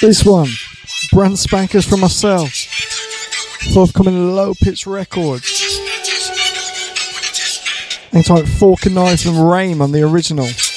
This one, brand spankers from myself. Forthcoming Low Pitch Records. Anytime Fork and Knife and Rame on the original.